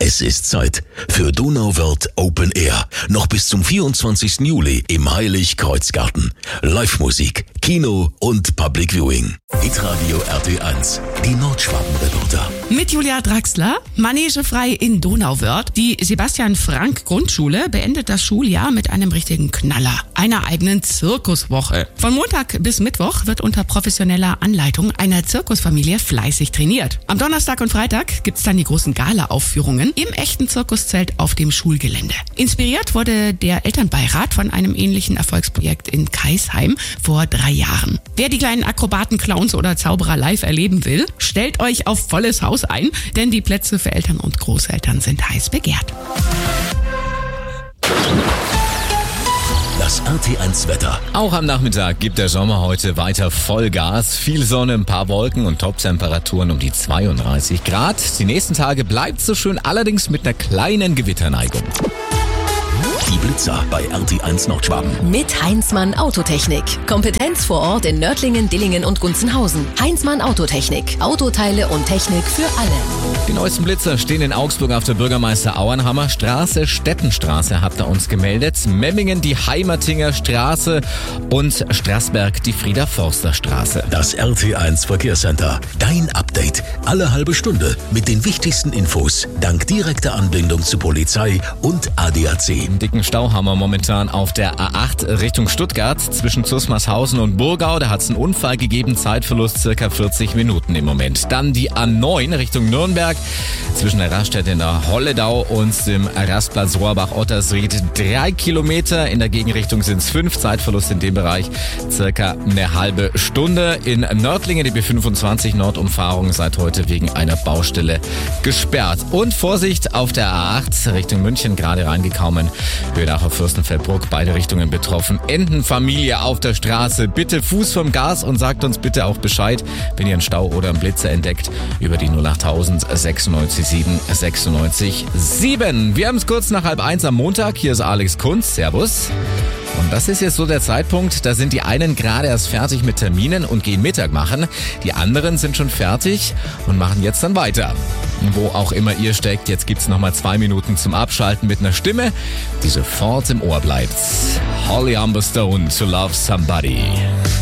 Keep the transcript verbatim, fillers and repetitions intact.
Es ist Zeit für Donauwörth Open Air. Noch bis zum vierundzwanzigsten Juli im Heilig-Kreuz-Garten. Live-Musik, Kino und Public Viewing. Hitradio R T eins, die Nordschwaben-Reporter. Mit Julia Draxler, manegefrei in Donauwörth. Die Sebastian Frank Grundschule beendet das Schuljahr mit einem richtigen Knaller, einer eigenen Zirkuswoche. Von Montag bis Mittwoch wird unter professioneller Anleitung einer Zirkusfamilie fleißig trainiert. Am Donnerstag und Freitag gibt's dann die großen Gala-Aufführungen im echten Zirkuszelt auf dem Schulgelände. Inspiriert wurde der Elternbeirat von einem ähnlichen Erfolgsprojekt in Kaisheim vor drei Jahren. Wer die kleinen Akrobaten, Clowns oder Zauberer live erleben will, stellt euch auf volles Haus ein, denn die Plätze für Eltern und Großeltern sind heiß begehrt. Das R T eins Wetter. Auch am Nachmittag gibt der Sommer heute weiter Vollgas. Viel Sonne, ein paar Wolken und Toptemperaturen um die zweiunddreißig Grad. Die nächsten Tage bleibt so schön, allerdings mit einer kleinen Gewitterneigung. Die Blitzer bei R T eins Nordschwaben. Mit Heinzmann Autotechnik. Kompetenz vor Ort in Nördlingen, Dillingen und Gunzenhausen. Heinzmann Autotechnik. Autoteile und Technik für alle. Die neuesten Blitzer stehen in Augsburg auf der Bürgermeister-Auernhammer Straße, Stettenstraße habt ihr uns gemeldet. Memmingen die Heimertinger Straße und Straßberg die Frieder-Forster-Straße. Das R T eins Verkehrscenter. Dein Update. Alle halbe Stunde mit den wichtigsten Infos. Dank direkter Anbindung zu Polizei und A D A C. Einen dicken Stau haben wir momentan auf der A acht Richtung Stuttgart zwischen Zusmarshausen und Burgau. Da hat es einen Unfall gegeben, Zeitverlust circa vierzig Minuten im Moment. Dann die A neun Richtung Nürnberg zwischen der Raststätte in der Holledau und dem Rastplatz Rohrbach-Ottersried. Drei Kilometer, in der Gegenrichtung sind es fünf, Zeitverlust in dem Bereich circa eine halbe Stunde. In Nördlingen die B fünfundzwanzig Nordumfahrung seit heute wegen einer Baustelle gesperrt. Und Vorsicht auf der A acht Richtung München, gerade reingekommen. Höhenacher Fürstenfeldbruck, beide Richtungen betroffen. Entenfamilie auf der Straße. Bitte Fuß vom Gas und sagt uns bitte auch Bescheid, wenn ihr einen Stau oder einen Blitzer entdeckt, über die null achttausend sechsundneunzig sieben sechsundneunzig sieben. Wir haben es kurz nach halb eins am Montag. Hier ist Alex Kunz. Servus. Und das ist jetzt so der Zeitpunkt, da sind die einen gerade erst fertig mit Terminen und gehen Mittag machen. Die anderen sind schon fertig und machen jetzt dann weiter. Wo auch immer ihr steckt, jetzt gibt's nochmal zwei Minuten zum Abschalten mit einer Stimme, die sofort im Ohr bleibt. Holly Humberstone, To Love Somebody.